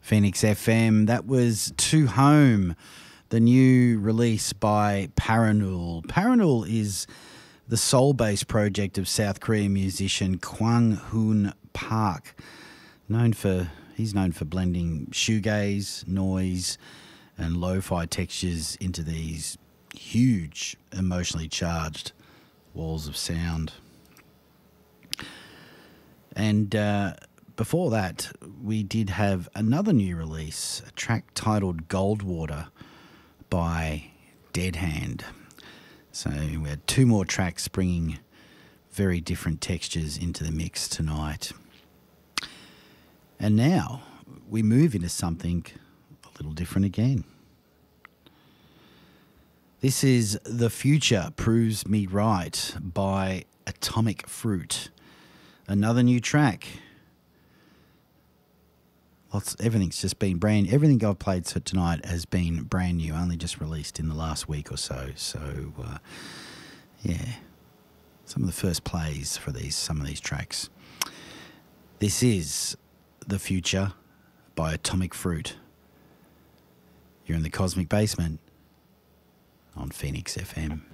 Phoenix FM. That was To Home, the new release by Paranul. Paranul is the soul-based project of South Korean musician Kwang Hoon Park. He's known for blending shoegaze, noise, and lo-fi textures into these huge, emotionally charged walls of sound. And before that, we did have another new release, a track titled Goldwater by Dead Hand. So we had two more tracks bringing very different textures into the mix tonight. And now we move into something a little different again. This is The Future Proves Me Right by Atomic Fruit. Another new track. Everything's just been everything I've played tonight has been brand new, only just released in the last week or so. So, some of the first plays for some of these tracks. This is The Future by Atomic Fruit. You're in the Cosmic Basement on Phoenix FM.